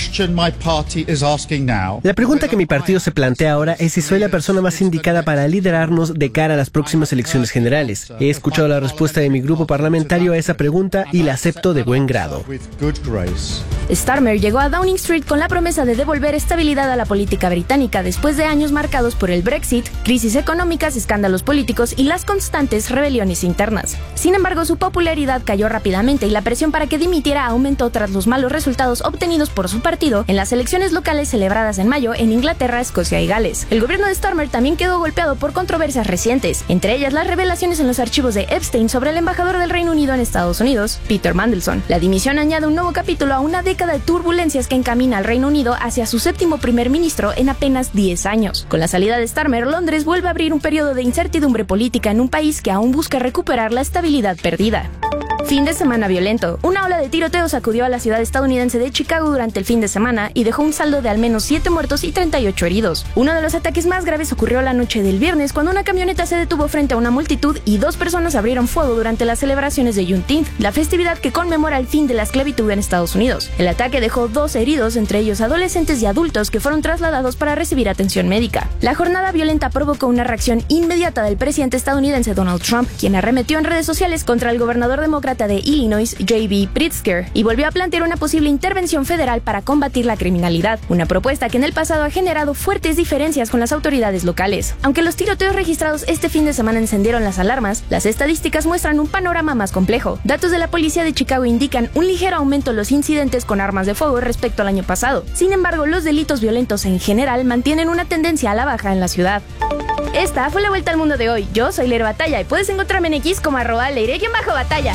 La pregunta que mi partido se plantea ahora es si soy la persona más indicada para liderarnos de cara a las próximas elecciones generales. He escuchado la respuesta de mi grupo parlamentario a esa pregunta y la acepto de buen grado. Starmer llegó a Downing Street con la promesa de devolver estabilidad a la política británica después de años marcados por el Brexit, crisis económicas, escándalos políticos y las constantes rebeliones internas. Sin embargo, su popularidad cayó rápidamente y la presión para que dimitiera aumentó tras los malos resultados obtenidos por su partido en las elecciones locales celebradas en mayo en Inglaterra, Escocia y Gales. El gobierno de Starmer también quedó golpeado por controversias recientes, entre ellas las revelaciones en los archivos de Epstein sobre el embajador del Reino Unido en Estados Unidos, Peter Mandelson. La dimisión añade un nuevo capítulo a una década de turbulencias que encamina al Reino Unido hacia su 7º primer ministro en apenas 10 años. Con la salida de Starmer, Londres vuelve a abrir un periodo de incertidumbre política en un país que aún busca recuperar la estabilidad perdida. Fin de semana violento. Una ola de tiroteos sacudió a la ciudad estadounidense de Chicago durante el fin de semana y dejó un saldo de al menos 7 muertos y 38 heridos. Uno de los ataques más graves ocurrió la noche del viernes cuando una camioneta se detuvo frente a una multitud y 2 personas abrieron fuego durante las celebraciones de Juneteenth, la festividad que conmemora el fin de la esclavitud en Estados Unidos. El ataque dejó 2 heridos, entre ellos adolescentes y adultos que fueron trasladados para recibir atención médica. La jornada violenta provocó una reacción inmediata del presidente estadounidense Donald Trump, quien arremetió en redes sociales contra el gobernador demócrata de Illinois, J.B. Pritzker, y volvió a plantear una posible intervención federal para combatir la criminalidad, una propuesta que en el pasado ha generado fuertes diferencias con las autoridades locales. Aunque los tiroteos registrados este fin de semana encendieron las alarmas, las estadísticas muestran un panorama más complejo. Datos de la policía de Chicago indican un ligero aumento en los incidentes con armas de fuego respecto al año pasado. Sin embargo, los delitos violentos en general mantienen una tendencia a la baja en la ciudad. Esta fue la vuelta al mundo de hoy. Yo soy Leire Batalla y puedes encontrarme en X como @Leire_Batalla.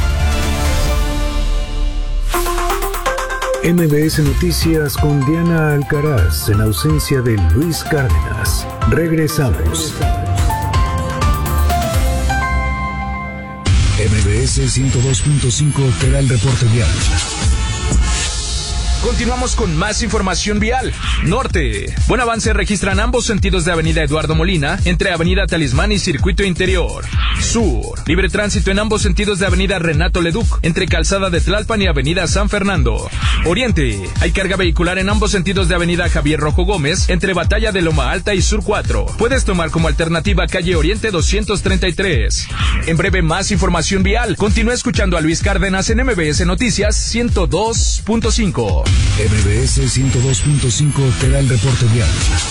MBS Noticias con Diana Alcaraz en ausencia de Luis Cárdenas. Regresamos. MBS 102.5 te da el reporte vial. Continuamos con más información vial. Norte. Buen avance registran ambos sentidos de Avenida Eduardo Molina, entre Avenida Talismán y Circuito Interior. Sur. Libre tránsito en ambos sentidos de Avenida Renato Leduc, entre Calzada de Tlalpan y Avenida San Fernando. Oriente. Hay carga vehicular en ambos sentidos de Avenida Javier Rojo Gómez, entre Batalla de Loma Alta y Sur 4. Puedes tomar como alternativa calle Oriente 233. En breve, más información vial. Continúa escuchando a Luis Cárdenas en MBS Noticias 102.5. MBS 102.5 te da el reporte vial.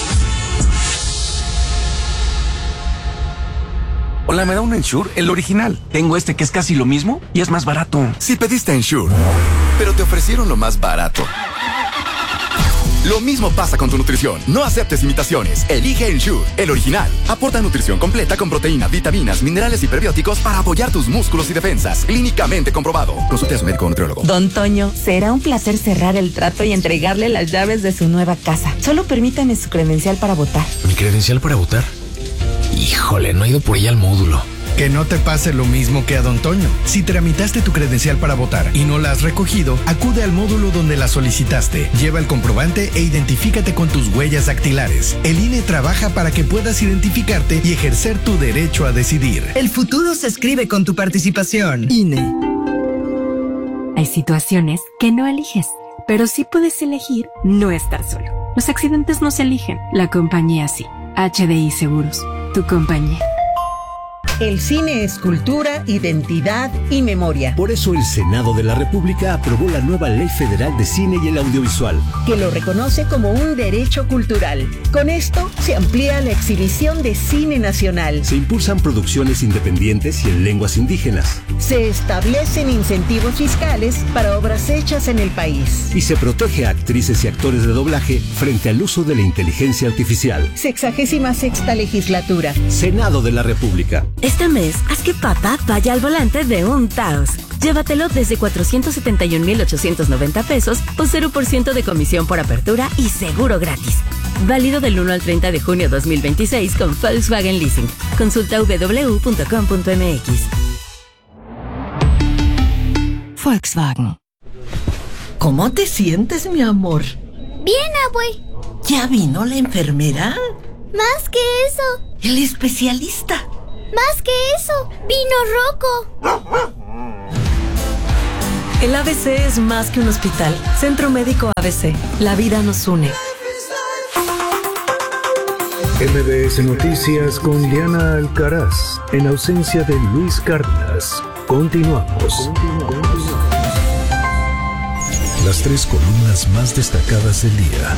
Hola, ¿me da un Ensure? El original. Tengo este que es casi lo mismo y es más barato. Si pediste Ensure, pero te ofrecieron lo más barato. Lo mismo pasa con tu nutrición. No aceptes imitaciones. Elige Ensure, el original. Aporta nutrición completa con proteína, vitaminas, minerales y prebióticos para apoyar tus músculos y defensas. Clínicamente comprobado. Consulte a su médico o nutriólogo. Don Toño, será un placer cerrar el trato y entregarle las llaves de su nueva casa. Solo permítame su credencial para votar. ¿Mi credencial para votar? Híjole, no he ido por ella al módulo. Que no te pase lo mismo que a don Toño. Si tramitaste tu credencial para votar y no la has recogido, acude al módulo donde la solicitaste. Lleva el comprobante e identifícate con tus huellas dactilares. El INE trabaja para que puedas identificarte y ejercer tu derecho a decidir. El futuro se escribe con tu participación. INE. Hay situaciones que no eliges, pero sí puedes elegir no estar solo. Los accidentes no se eligen, la compañía sí. HDI Seguros, tu compañía. El cine es cultura, identidad y memoria. Por eso el Senado de la República aprobó la nueva Ley Federal de Cine y el Audiovisual, que lo reconoce como un derecho cultural. Con esto se amplía la exhibición de cine nacional. Se impulsan producciones independientes y en lenguas indígenas. Se establecen incentivos fiscales para obras hechas en el país. Y se protege a actrices y actores de doblaje frente al uso de la inteligencia artificial. 66ª legislatura. Senado de la República. Este mes, haz que papá vaya al volante de un Taos. Llévatelo desde 471,890 pesos o 0% de comisión por apertura y seguro gratis. Válido del 1 al 30 de junio 2026 con Volkswagen Leasing. Consulta www.com.mx. Volkswagen. ¿Cómo te sientes, mi amor? Bien, abue. ¿Ya vino la enfermera? Más que eso. El especialista. Más que eso, vino Rocco. El ABC es más que un hospital. Centro Médico ABC. La vida nos une. MBS Noticias con Diana Alcaraz, en ausencia de Luis Cárdenas. Continuamos. Las 3 columnas más destacadas del día.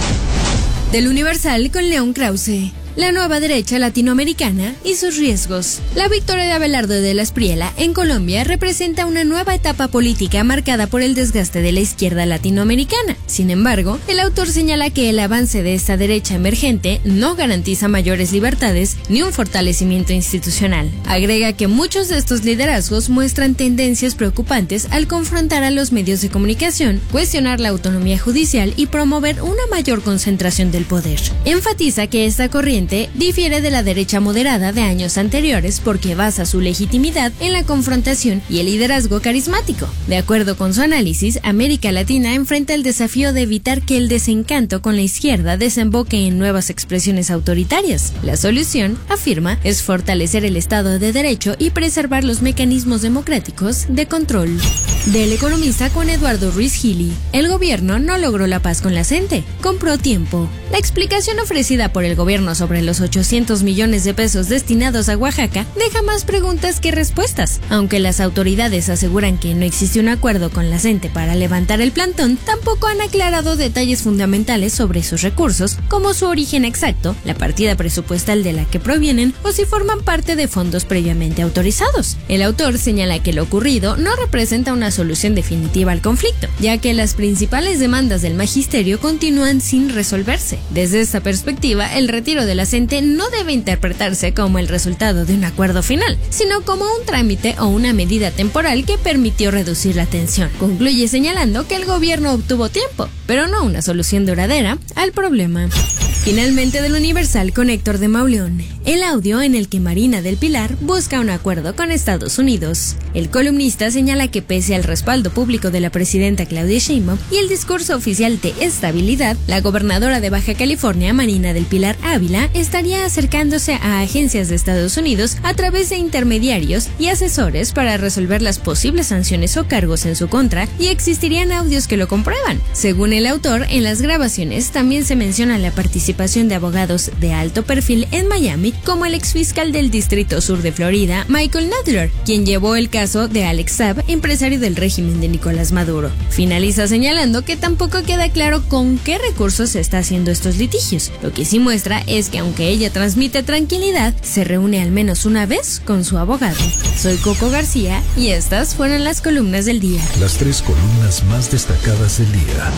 Del Universal con León Krause. La nueva derecha latinoamericana y sus riesgos. La victoria de Abelardo de la Espriella en Colombia representa una nueva etapa política marcada por el desgaste de la izquierda latinoamericana. Sin embargo, el autor señala que el avance de esta derecha emergente no garantiza mayores libertades ni un fortalecimiento institucional. Agrega que muchos de estos liderazgos muestran tendencias preocupantes al confrontar a los medios de comunicación, cuestionar la autonomía judicial y promover una mayor concentración del poder. Enfatiza que esta corriente difiere de la derecha moderada de años anteriores porque basa su legitimidad en la confrontación y el liderazgo carismático. De acuerdo con su análisis, América Latina enfrenta el desafío de evitar que el desencanto con la izquierda desemboque en nuevas expresiones autoritarias. La solución, afirma, es fortalecer el Estado de Derecho y preservar los mecanismos democráticos de control. Del Economista con Eduardo Ruiz Gili. El gobierno no logró la paz con la CENTE, compró tiempo. La explicación ofrecida por el gobierno sobre los 800 millones de pesos destinados a Oaxaca deja más preguntas que respuestas. Aunque las autoridades aseguran que no existe un acuerdo con la CENTE para levantar el plantón, tampoco han aclarado detalles fundamentales sobre sus recursos, como su origen exacto, la partida presupuestal de la que provienen o si forman parte de fondos previamente autorizados. El autor señala que lo ocurrido no representa una solución definitiva al conflicto, ya que las principales demandas del magisterio continúan sin resolverse. Desde esta perspectiva, el retiro de la CENTE no debe interpretarse como el resultado de un acuerdo final, sino como un trámite o una medida temporal que permitió reducir la tensión. Concluye señalando que el gobierno obtuvo tiempo, pero no una solución duradera al problema. Finalmente, del Universal con Héctor de Mauleón. El audio en el que Marina del Pilar busca un acuerdo con Estados Unidos. El columnista señala que pese al respaldo público de la presidenta Claudia Sheinbaum y el discurso oficial de estabilidad, la gobernadora de Baja California, Marina del Pilar Ávila, estaría acercándose a agencias de Estados Unidos a través de intermediarios y asesores para resolver las posibles sanciones o cargos en su contra, y existirían audios que lo comprueban. Según el autor, en las grabaciones también se menciona la participación de abogados de alto perfil en Miami, como el exfiscal del Distrito Sur de Florida, Michael Nadler, quien llevó el caso de Alex Saab, empresario del régimen de Nicolás Maduro. Finaliza señalando que tampoco queda claro con qué recursos se está haciendo estos litigios. Lo que sí muestra es que aunque ella transmite tranquilidad, se reúne al menos una vez con su abogado. Soy Coco García y estas fueron las columnas del día. Las 3 columnas más destacadas del día.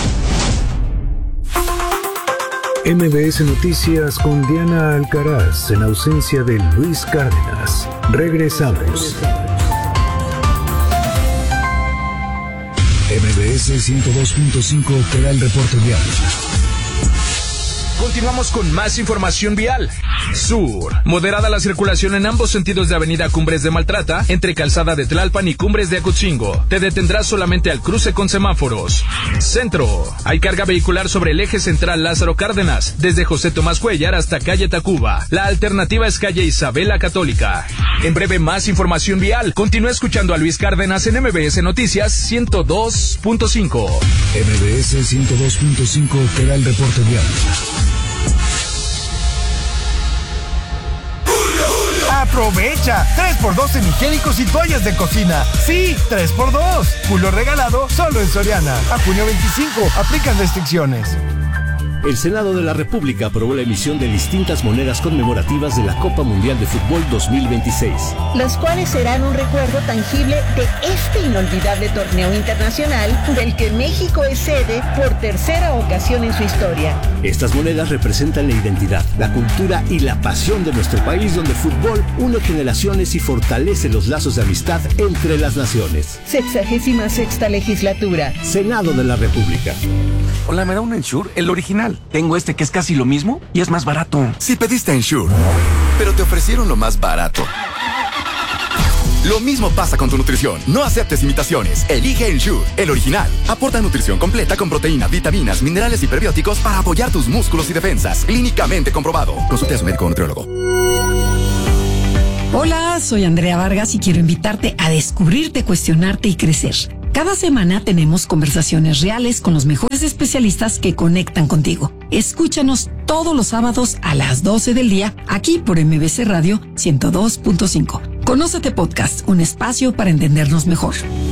MBS Noticias con Diana Alcaraz, en ausencia de Luis Cárdenas. Regresamos. MBS 102.5 te da el reporte diario. Continuamos con más información vial. Sur. Moderada la circulación en ambos sentidos de Avenida Cumbres de Maltrata, entre Calzada de Tlalpan y Cumbres de Acotzingo. Te detendrás solamente al cruce con semáforos. Centro. Hay carga vehicular sobre el eje central Lázaro Cárdenas, desde José Tomás Cuellar hasta calle Tacuba. La alternativa es calle Isabel la Católica. En breve, más información vial. Continúa escuchando a Luis Cárdenas en MBS Noticias 102.5. MBS 102.5 te da el reporte vial. ¡Aprovecha! 3x2 en higiénicos y toallas de cocina. ¡Sí! 3x2. Julio regalado solo en Soriana. A junio 25. Aplican restricciones. El Senado de la República aprobó la emisión de distintas monedas conmemorativas de la Copa Mundial de Fútbol 2026. Las cuales serán un recuerdo tangible de este inolvidable torneo internacional del que México es sede por tercera ocasión en su historia. Estas monedas representan la identidad, la cultura y la pasión de nuestro país, donde el fútbol une generaciones y fortalece los lazos de amistad entre las naciones. 66ª legislatura. Senado de la República. Hola, ¿me da un Ensure? El original. Tengo este que es casi lo mismo y es más barato. Si pediste Ensure, pero te ofrecieron lo más barato. Lo mismo pasa con tu nutrición. No aceptes imitaciones. Elige Ensure, el original. Aporta nutrición completa con proteína, vitaminas, minerales y prebióticos para apoyar tus músculos y defensas. Clínicamente comprobado. Consulte a su médico o nutriólogo. Hola, soy Andrea Vargas y quiero invitarte a descubrirte, cuestionarte y crecer. Cada semana tenemos conversaciones reales con los mejores especialistas que conectan contigo. Escúchanos todos los sábados a las 12 del día, aquí por MBC Radio 102.5. Conócete Podcast, un espacio para entendernos mejor.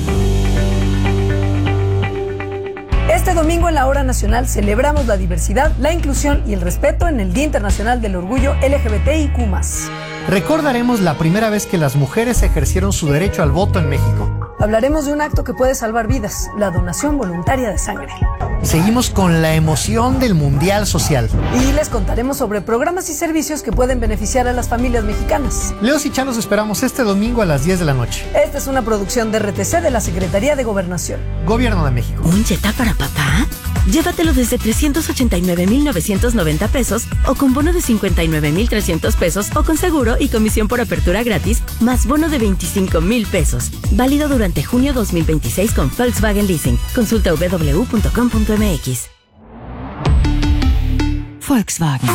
Este domingo en la Hora Nacional celebramos la diversidad, la inclusión y el respeto en el Día Internacional del Orgullo LGBTIQ+. Recordaremos la primera vez que las mujeres ejercieron su derecho al voto en México. Hablaremos de un acto que puede salvar vidas, la donación voluntaria de sangre. Seguimos con la emoción del Mundial Social. Y les contaremos sobre programas y servicios que pueden beneficiar a las familias mexicanas. Leos y Chan los esperamos este domingo a las 10 de la noche. Esta es una producción de RTC de la Secretaría de Gobernación. Gobierno de México. ¿Un Jetta para papá? Llévatelo desde 389,990 pesos o con bono de 59,300 pesos o con seguro y comisión por apertura gratis más bono de 25,000 pesos. Válido durante junio 2026 con Volkswagen Leasing. Consulta www.com.mx. Volkswagen.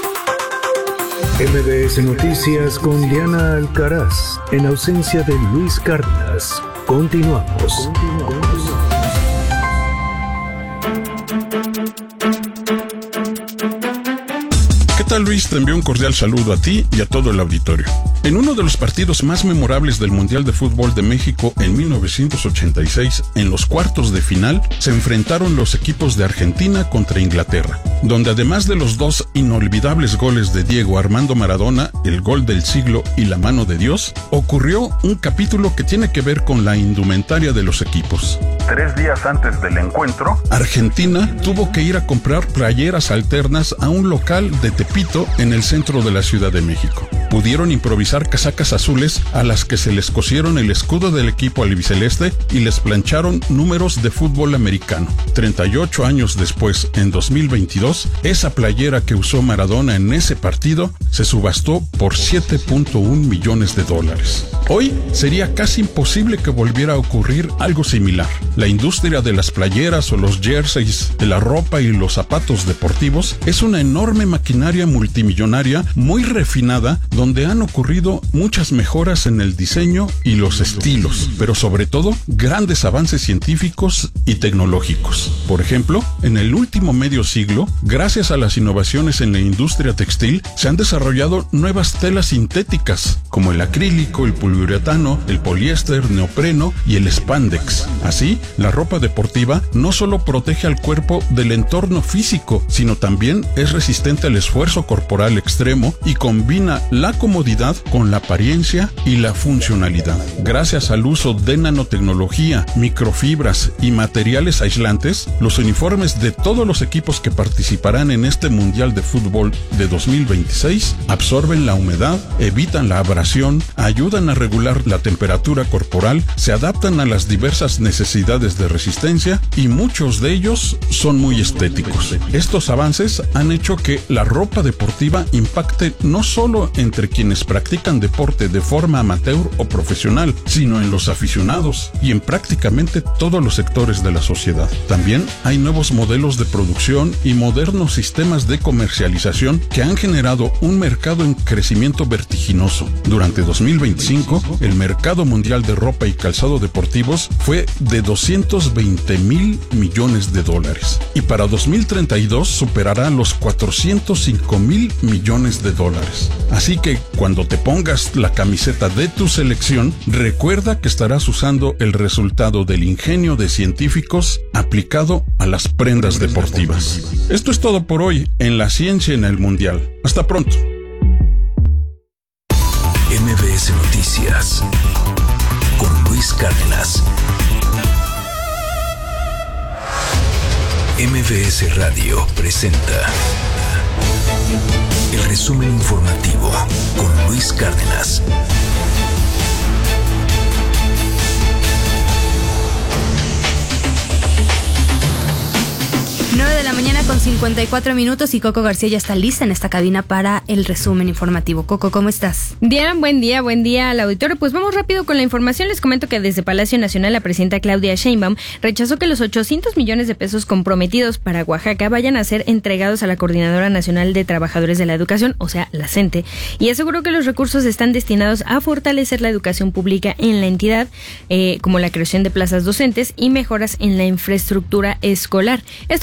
MBS Noticias con Diana Alcaraz. En ausencia de Luis Cárdenas. Continuamos. ¿Qué tal, Luis? Te envío un cordial saludo a ti y a todo el auditorio. En uno de los partidos más memorables del Mundial de Fútbol de México en 1986, en los cuartos de final, se enfrentaron los equipos de Argentina contra Inglaterra, donde además de los dos inolvidables goles de Diego Armando Maradona, el gol del siglo y la mano de Dios, ocurrió un capítulo que tiene que ver con la indumentaria de los equipos. 3 días antes del encuentro, Argentina tuvo que ir a comprar playeras alternas a un local de Tepito en el centro de la Ciudad de México. Pudieron improvisar casacas azules a las que se les cosieron el escudo del equipo albiceleste y les plancharon números de fútbol americano. 38 años después, en 2022, esa playera que usó Maradona en ese partido se subastó por $7.1 millones. Hoy sería casi imposible que volviera a ocurrir algo similar. La industria de las playeras o los jerseys, de la ropa y los zapatos deportivos es una enorme maquinaria multimillonaria muy refinada donde han ocurrido muchas mejoras en el diseño y los estilos, pero sobre todo grandes avances científicos y tecnológicos. Por ejemplo, en el último medio siglo, gracias a las innovaciones en la industria textil, se han desarrollado nuevas telas sintéticas como el acrílico, el poliuretano, el poliéster, neopreno y el spandex. Así, la ropa deportiva no solo protege al cuerpo del entorno físico, sino también es resistente al esfuerzo corporal extremo y combina la comodidad con la apariencia y la funcionalidad. Gracias al uso de nanotecnología, microfibras y materiales aislantes, los uniformes de todos los equipos que participarán en este Mundial de Fútbol de 2026 absorben la humedad, evitan la abrasión, ayudan a regular la temperatura corporal, se adaptan a las diversas necesidades de resistencia y muchos de ellos son muy estéticos. Estos avances han hecho que la ropa deportiva impacte no solo entre quienes practican deporte de forma amateur o profesional, sino en los aficionados y en prácticamente todos los sectores de la sociedad. También hay nuevos modelos de producción y modernos sistemas de comercialización que han generado un mercado en crecimiento vertiginoso. Durante 2025, el mercado mundial de ropa y calzado deportivos fue de $220,000 millones y para 2032 superará los $405,000 millones. Así que cuando te pongas la camiseta de tu selección, recuerda que estarás usando el resultado del ingenio de científicos aplicado a las prendas deportivas. Esto es todo por hoy en La Ciencia en el Mundial. Hasta pronto. MBS Noticias con Luis Cárdenas. MBS Radio presenta el resumen informativo con Luis Cárdenas. 9 de la mañana con 54 minutos y Coco García ya está lista en esta cabina para el resumen informativo. Coco, ¿cómo estás? Diana, buen día al auditorio. Pues vamos rápido con la información. Les comento que desde Palacio Nacional la presidenta Claudia Sheinbaum rechazó que los 800 millones de pesos comprometidos para Oaxaca vayan a ser entregados a la Coordinadora Nacional de Trabajadores de la Educación, o sea, la CENTE, y aseguró que los recursos están destinados a fortalecer la educación pública en la entidad, como la creación de plazas docentes y mejoras en la infraestructura escolar. Esto